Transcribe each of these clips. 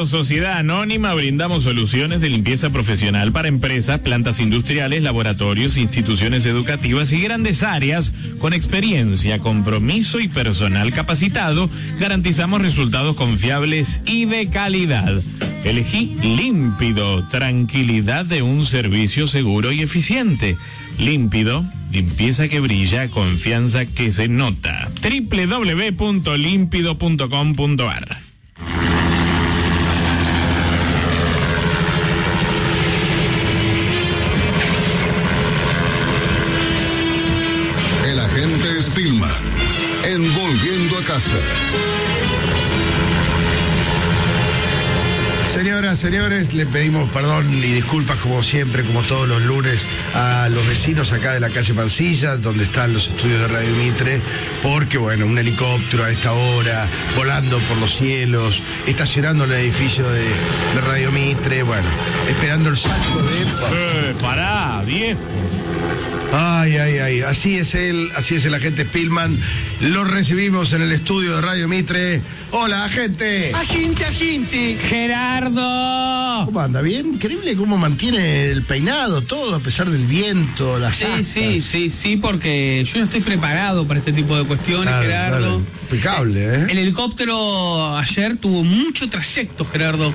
Somos Sociedad Anónima, brindamos soluciones de limpieza profesional para empresas, plantas industriales, laboratorios, instituciones educativas y grandes áreas con experiencia, compromiso y personal capacitado. Garantizamos resultados confiables y de calidad. Elegí Límpido, tranquilidad de un servicio seguro y eficiente. Límpido, limpieza que brilla, confianza que se nota. www.limpido.com.ar. El agente Spillman, envolviendo a casa. Señoras, señores, le pedimos perdón y disculpas como siempre, como todos los lunes, a los vecinos acá de la calle Mansilla, donde están los estudios de Radio Mitre, porque, bueno, un helicóptero a esta hora, volando por los cielos, estacionando en el edificio de Radio Mitre, bueno, esperando el salto de... Pará, viejo. Ay, ay, ay, así es el agente Spillman. Lo recibimos en el estudio de Radio Mitre. Hola, agente. Agente. Gerardo. ¿Cómo anda? ¿Bien? Increíble cómo mantiene el peinado, todo, a pesar del viento, las astas. Sí, porque yo no estoy preparado para este tipo de cuestiones, Claro, Gerardo. claro. Impecable, ¿eh? El helicóptero ayer tuvo mucho trayecto, Gerardo.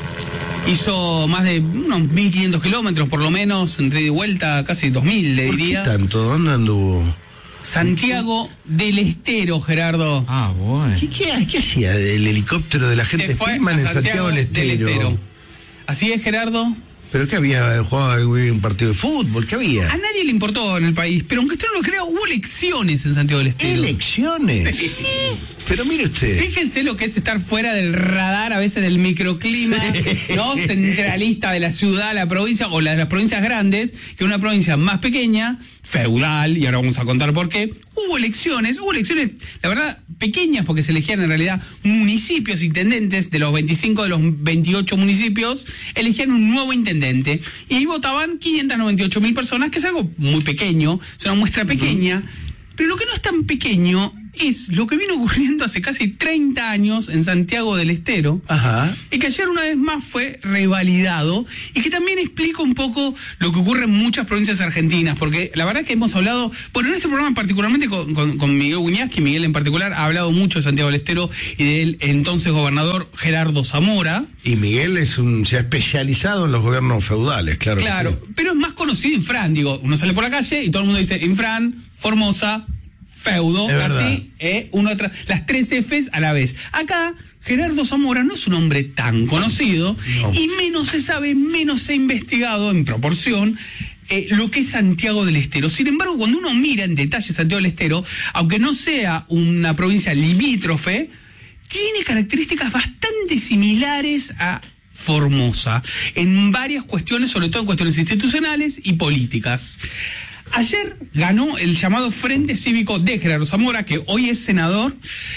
Hizo más de unos 1.500 kilómetros, por lo menos, entre ida y vuelta, casi 2.000, le ¿Por diría. qué tanto? ¿Dónde anduvo? Santiago del Estero, Gerardo. Ah, bueno. ¿Qué hacía el helicóptero de la gente Se fue Spillman a en Santiago del Estero? Así es, Gerardo. ¿Pero qué había? ¿Jugaba un partido de fútbol? ¿Qué había? A nadie le importó en el país, pero aunque usted no lo crea, hubo elecciones en Santiago del Estero. ¿Elecciones? Sí. Pero mire usted. Fíjense lo que es estar fuera del radar a veces del microclima, ¿no? Centralista de la ciudad, la provincia, o las provincias grandes, que una provincia más pequeña, feudal, y ahora vamos a contar por qué. Hubo elecciones, la verdad, pequeñas, porque se elegían en realidad municipios, intendentes, de los 25 de los 28 municipios, elegían un nuevo intendente. Y ahí votaban 598.000 personas, que es algo muy pequeño, es una muestra pequeña, pero lo que no es tan pequeño es lo que vino ocurriendo hace casi 30 años en Santiago del Estero. Ajá. Y que ayer una vez más fue revalidado, y que también explica un poco lo que ocurre en muchas provincias argentinas, porque la verdad que hemos hablado, bueno, en este programa particularmente con Miguel Guñaz, que Miguel en particular ha hablado mucho de Santiago del Estero y del entonces gobernador Gerardo Zamora. Y Miguel se ha especializado en los gobiernos feudales, claro. Claro, Que sí. pero es más conocido Infran, digo, uno sale por la calle y todo el mundo dice Infran, Formosa, feudo, Es casi, las tres Fs a la vez. Acá, Gerardo Zamora no es un hombre tan conocido, No. y menos se sabe, menos se ha investigado en proporción lo que es Santiago del Estero. Sin embargo, cuando uno mira en detalle Santiago del Estero, aunque no sea una provincia limítrofe, tiene características bastante similares a Formosa, en varias cuestiones, sobre todo en cuestiones institucionales y políticas. Ayer ganó el llamado Frente Cívico de Gerardo Zamora, que hoy es senador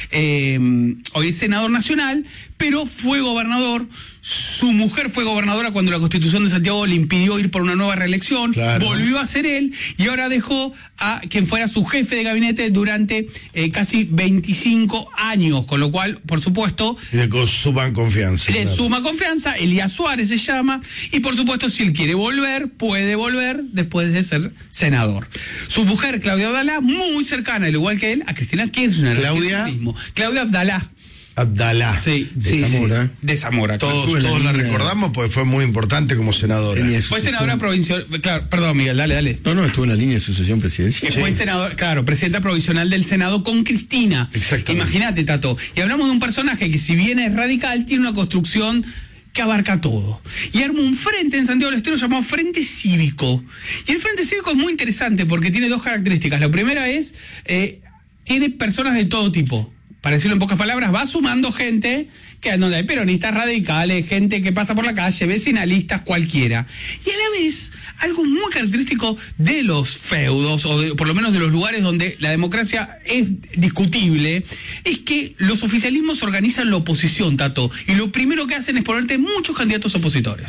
nacional, pero fue gobernador. Su mujer fue gobernadora cuando la Constitución de Santiago le impidió ir por una nueva reelección. Claro. Volvió a ser él, y ahora dejó a quien fuera su jefe de gabinete durante casi 25 años, con lo cual, por supuesto, Le suman confianza. le claro. suma confianza. Elías Suárez se llama, y por supuesto, si él quiere volver, puede volver después de ser senador. Su mujer, Claudia Abdalá, muy cercana, al igual que él, a Cristina Kirchner. Claudia Abdalá. Abdalá. Sí, de Zamora. de Zamora. Todos claro. la recordamos porque fue muy importante como senadora. Fue senadora provincial. Claro, perdón, Miguel, dale. No, estuvo en la línea de sucesión presidencial. Fue senador, claro, presidenta provisional del Senado con Cristina. Exactamente. Imagínate, Tato. Y hablamos de un personaje que, si bien es radical, tiene una construcción que abarca todo. Y armó un frente en Santiago del Estero llamado Frente Cívico. Y el Frente Cívico es muy interesante porque tiene dos características. La primera es, tiene personas de todo tipo. Para decirlo en pocas palabras, va sumando gente que donde hay peronistas radicales, gente que pasa por la calle, vecinalistas, cualquiera. Y a la vez, algo muy característico de los feudos, o por lo menos de los lugares donde la democracia es discutible, es que los oficialismos organizan la oposición, Tato, y lo primero que hacen es ponerte muchos candidatos opositores.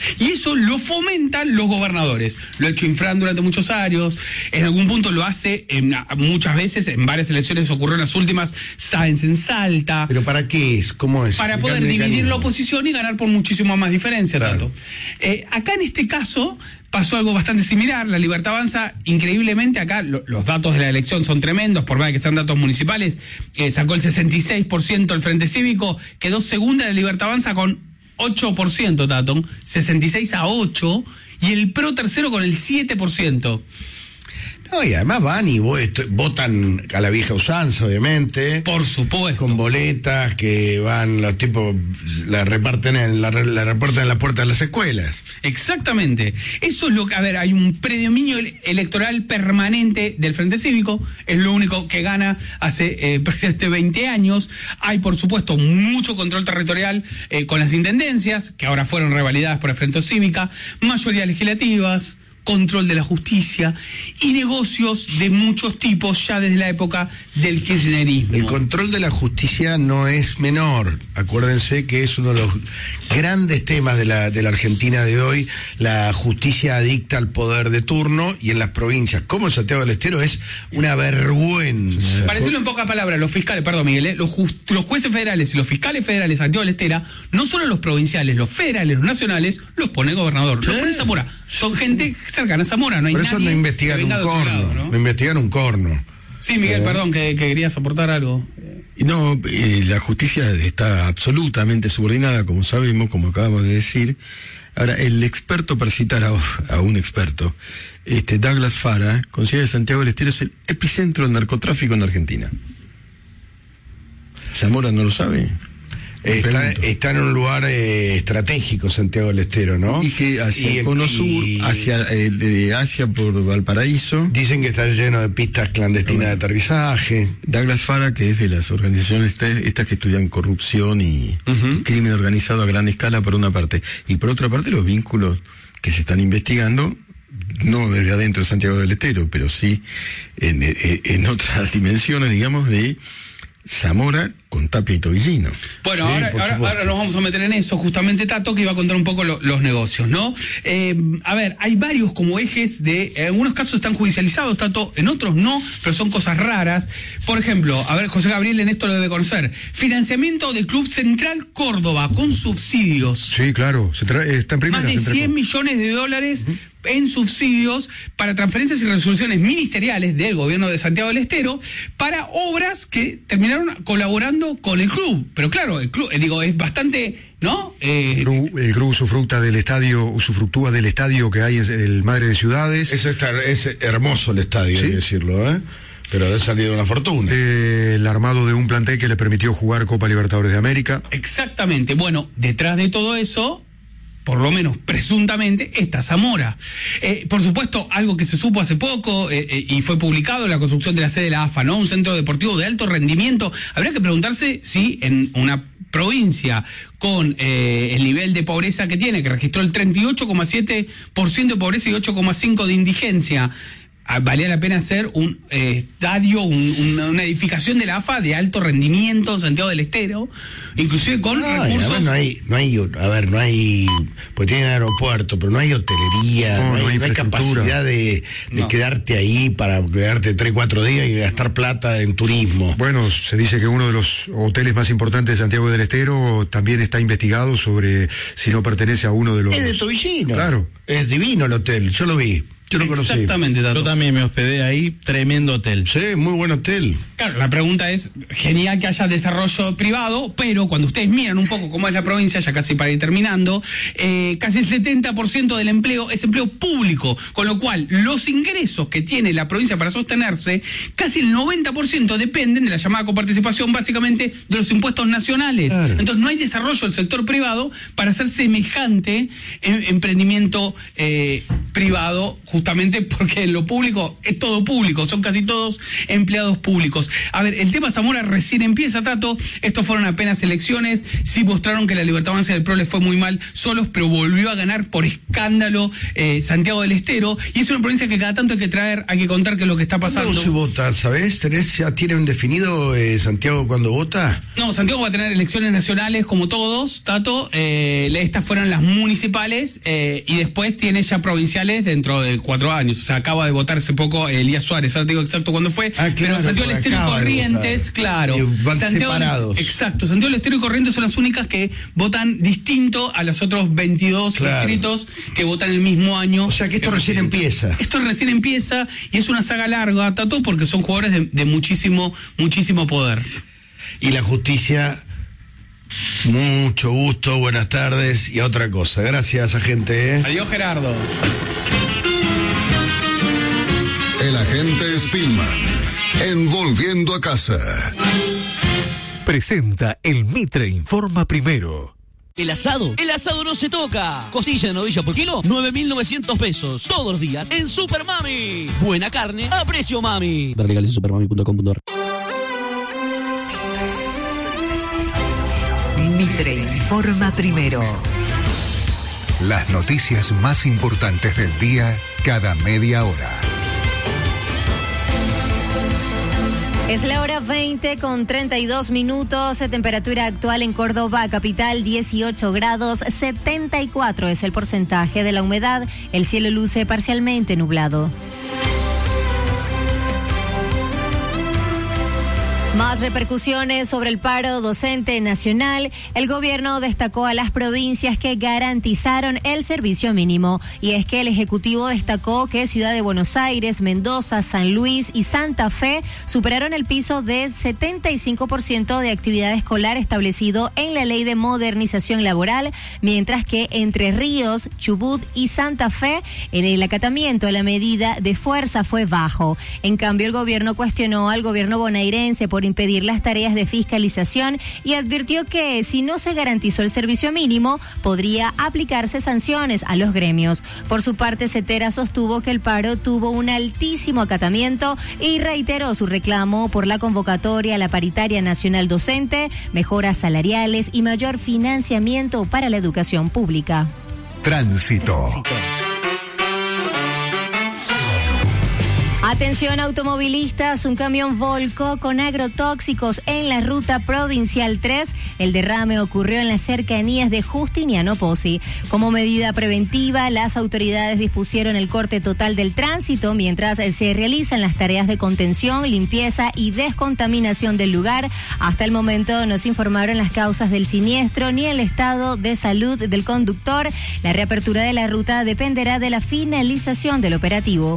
Y eso lo fomentan los gobernadores. Lo ha hecho Infran durante muchos años, en algún punto lo hace muchas veces, en varias elecciones ocurrió en las últimas, Sáenz en Salta. ¿Pero para qué es? ¿Cómo es? Para poder dividir la oposición y ganar por muchísimo más diferencia, claro. Tato. Acá en este caso pasó algo bastante similar. La Libertad Avanza, increíblemente, acá los datos de la elección son tremendos, por más que sean datos municipales, sacó el 66% el Frente Cívico, quedó segunda la Libertad Avanza con 8%, Tato, 66-8, y el PRO tercero con el 7%. No, y además van y votan a la vieja usanza, obviamente. Por supuesto. Con boletas que van, los tipos la reparten en la puerta de las escuelas. Exactamente. Eso es lo que, a ver, hay un predominio electoral permanente del Frente Cívico, es lo único que gana hace 20 años. Hay, por supuesto, mucho control territorial con las intendencias, que ahora fueron revalidadas por el Frente Cívica, mayorías legislativas, control de la justicia y negocios de muchos tipos ya desde la época del kirchnerismo. El control de la justicia no es menor. Acuérdense que es uno de los grandes temas de la Argentina de hoy. La justicia adicta al poder de turno, y en las provincias como en Santiago del Estero es una vergüenza. Para decirlo en pocas palabras, los fiscales, perdón Miguel, los jueces federales y los fiscales federales de Santiago del Estero, no solo los provinciales, los federales, los nacionales, los pone el gobernador, los pone Zamora. Son gente cercana a Zamora, no hay por eso nadie no investigan un corno, lado, ¿no? investigan un corno. Sí, Miguel, perdón, que querías aportar algo. No, la justicia está absolutamente subordinada, como sabemos, como acabamos de decir. Ahora, el experto, para citar a un experto, Douglas Fara, considera que Santiago del Estero es el epicentro del narcotráfico en Argentina. ¿Zamora no lo sabe? Está en un lugar estratégico Santiago del Estero, ¿no? Y que hacia el cono sur, de Asia por Valparaíso. Dicen que está lleno de pistas clandestinas de aterrizaje. Douglas Fara, que es de las organizaciones estas que estudian corrupción y crimen organizado a gran escala, por una parte. Y por otra parte, los vínculos que se están investigando, no desde adentro de Santiago del Estero, pero sí en otras dimensiones, digamos, de Zamora con Tapia y Tobillino. Bueno, sí, ahora nos vamos a meter en eso, justamente Tato, que iba a contar un poco los negocios, ¿no? A ver, hay varios como ejes de, en algunos casos están judicializados, Tato, en otros no, pero son cosas raras. Por ejemplo, a ver, José Gabriel en esto lo debe conocer, financiamiento del Club Central Córdoba con subsidios. Sí, claro, está en primera. Más de 100 millones de dólares en subsidios para transferencias y resoluciones ministeriales del gobierno de Santiago del Estero para obras que terminaron colaborando con el club. Pero claro, el club, es bastante, ¿no? El club usufructúa del estadio que hay en el Madre de Ciudades. Es hermoso el estadio, ¿sí? Hay que decirlo, ¿eh? Pero ha salido una fortuna. El armado de un plantel que le permitió jugar Copa Libertadores de América. Exactamente. Bueno, detrás de todo eso, por lo menos presuntamente, está Zamora. Por supuesto, algo que se supo hace poco y fue publicado, la construcción de la sede de la AFA, ¿no? Un centro deportivo de alto rendimiento. Habría que preguntarse si en una provincia con el nivel de pobreza que tiene, que registró el 38,7% de pobreza y 8,5% de indigencia, valía la pena hacer un estadio, una edificación de la AFA de alto rendimiento en Santiago del Estero, inclusive con recursos. No hay, pues tienen aeropuerto, pero no hay hotelería, no hay capacidad de quedarte ahí para quedarte 3-4 días y gastar plata en turismo. Bueno, se dice que uno de los hoteles más importantes de Santiago del Estero también está investigado sobre si no pertenece a uno de los... Es de Tobillino. Claro. Es divino el hotel, yo lo vi. Yo lo conocí. Exactamente, Tato. Yo también me hospedé ahí, tremendo hotel. Sí, muy buen hotel. Claro, la pregunta es, genial que haya desarrollo privado, pero cuando ustedes miran un poco cómo es la provincia, ya casi para ir terminando, casi el 70% del empleo es empleo público, con lo cual los ingresos que tiene la provincia para sostenerse, casi el 90% dependen de la llamada coparticipación, básicamente de los impuestos nacionales. Claro. Entonces no hay desarrollo del sector privado para hacer semejante emprendimiento privado, justamente justamente porque en lo público es todo público, son casi todos empleados públicos. A ver, el tema Zamora recién empieza, Tato. Estos fueron apenas elecciones, sí mostraron que la Libertad Avanza del PRO les fue muy mal solos, pero volvió a ganar por escándalo Santiago del Estero, y es una provincia que cada tanto hay que traer, hay que contar qué es lo que está pasando. ¿Cómo se vota, sabés? ¿Ya tienen definido Santiago cuándo vota? No, Santiago va a tener elecciones nacionales como todos, Tato. Estas fueron las municipales y después tiene ya provinciales dentro de 4 años. O sea, acaba de votar hace poco Elías Suárez, ahora te digo exacto cuándo fue. Claro, pero Santiago del Estero y Corrientes, claro. Van Santiago, separados. Exacto, Santiago del Estero y Corrientes son las únicas que votan distinto a los otros 22 distritos que votan el mismo año. O sea que esto recién empieza. Esto recién empieza y es una saga larga, Tato, porque son jugadores de muchísimo poder. Y la justicia, mucho gusto, buenas tardes y a otra cosa. Gracias, agente. Adiós, Gerardo. El agente Spillman, en Volviendo a Casa. Presenta el Mitre Informa Primero. El asado no se toca. Costilla de novilla por kilo, 9.900 pesos. Todos los días en Super Mami. Buena carne a precio mami. Ver legales en supermami.com.ar. Mitre Informa Primero. Las noticias más importantes del día cada media hora. Es la hora 20:32. Temperatura actual en Córdoba, capital, 18 grados, 74 es el porcentaje de la humedad. El cielo luce parcialmente nublado. Más repercusiones sobre el paro docente nacional. El gobierno destacó a las provincias que garantizaron el servicio mínimo. Y es que el Ejecutivo destacó que Ciudad de Buenos Aires, Mendoza, San Luis y Santa Fe superaron el piso de 75% de actividad escolar establecido en la Ley de Modernización Laboral, mientras que Entre Ríos, Chubut y Santa Fe, el acatamiento a la medida de fuerza fue bajo. En cambio, el gobierno cuestionó al gobierno bonaerense por impedir las tareas de fiscalización y advirtió que si no se garantizó el servicio mínimo, podría aplicarse sanciones a los gremios. Por su parte, Cetera sostuvo que el paro tuvo un altísimo acatamiento y reiteró su reclamo por la convocatoria a la paritaria nacional docente, mejoras salariales y mayor financiamiento para la educación pública. Tránsito. Atención automovilistas, un camión volcó con agrotóxicos en la ruta provincial 3. El derrame ocurrió en las cercanías de Justiniano Pozzi. Como medida preventiva, las autoridades dispusieron el corte total del tránsito mientras se realizan las tareas de contención, limpieza y descontaminación del lugar. Hasta el momento no se informaron las causas del siniestro ni el estado de salud del conductor. La reapertura de la ruta dependerá de la finalización del operativo.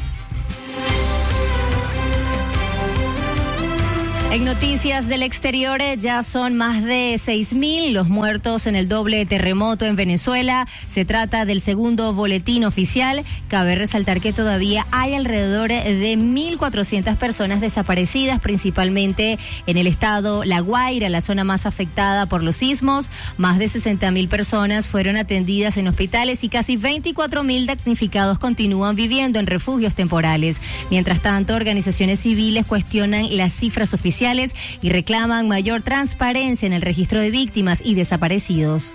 En noticias del exterior, ya son más de 6.000 los muertos en el doble terremoto en Venezuela. Se trata del segundo boletín oficial. Cabe resaltar que todavía hay alrededor de 1.400 personas desaparecidas, principalmente en el estado La Guaira, la zona más afectada por los sismos. Más de 60.000 personas fueron atendidas en hospitales y casi 24.000 damnificados continúan viviendo en refugios temporales. Mientras tanto, organizaciones civiles cuestionan las cifras oficiales y reclaman mayor transparencia en el registro de víctimas y desaparecidos.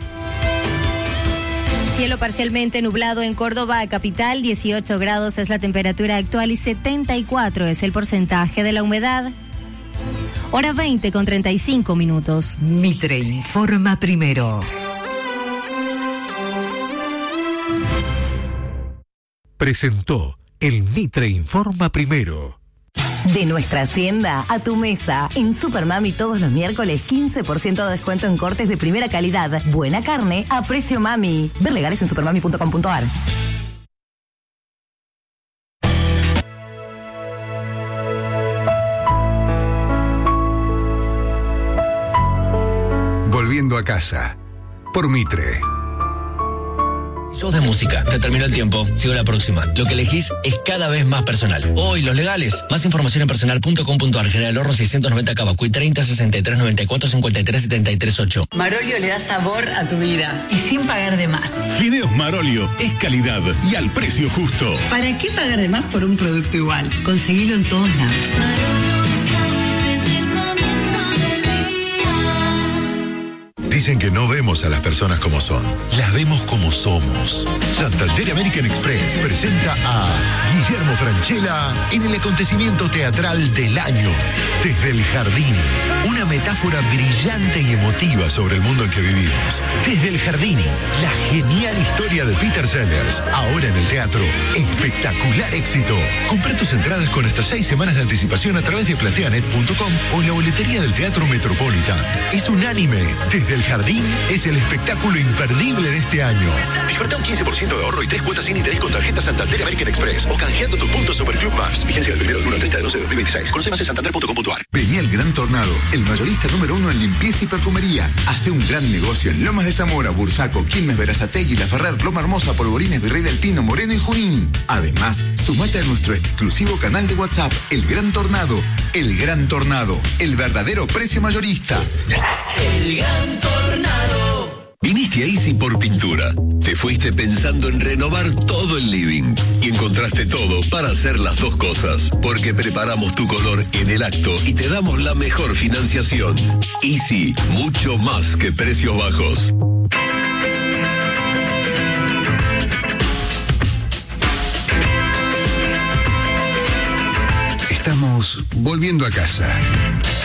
Cielo parcialmente nublado en Córdoba, capital, 18 grados es la temperatura actual y 74 es el porcentaje de la humedad. Hora 20:35. Mitre Informa Primero. Presentó el Mitre Informa Primero. De nuestra hacienda a tu mesa. En Supermami todos los miércoles 15% de descuento en cortes de primera calidad. Buena carne a precio mami. Ver legales en supermami.com.ar. Volviendo a casa. Por Mitre. Shows de música. Se terminó el tiempo. Sigo la próxima. Lo que elegís es cada vez más personal. Hoy, los legales. Más información en personal.com.ar. General Horro 690 Cabacuy 30 63 94 53 73 8. Marolio le da sabor a tu vida y sin pagar de más. Fideos Marolio es calidad y al precio justo. ¿Para qué pagar de más por un producto igual? Conseguilo en todos lados. Dicen que no vemos a las personas como son, las vemos como somos. Santander American Express presenta a Guillermo Francella en el acontecimiento teatral del año, Desde el Jardín. Una metáfora brillante y emotiva sobre el mundo en que vivimos. Desde el Jardín, la genial historia de Peter Sellers. Ahora en el teatro, espectacular éxito. Comprá tus entradas con hasta 6 semanas de anticipación a través de plateanet.com o en la boletería del Teatro Metropolitan. Es unánime. Desde el Jardín es el espectáculo imperdible de este año. Disfruta un 15% de ahorro y 3 cuotas sin interés con tarjeta Santander American Express o canjeando tus puntos Superclub Más. Vigencia del 1 del 1 al 30 de 12 de 2026. Conoce más en santander.com.ar. Vení al Gran Tornado, el mayorista número 1 en limpieza y perfumería. Hace un gran negocio en Lomas de Zamora, Bursaco, Quilmes, Berazategui, La Ferrer, Loma Hermosa, Polvorines, Virrey del Pino, Moreno y Junín. Además, sumate a nuestro exclusivo canal de WhatsApp, El Gran Tornado. El Gran Tornado, el verdadero precio mayorista. El Gran Tornado. Viniste a Easy por pintura. Te fuiste pensando en renovar todo el living y encontraste todo para hacer las dos cosas, porque preparamos tu color en el acto y te damos la mejor financiación. Easy, mucho más que precios bajos. Estamos volviendo a casa.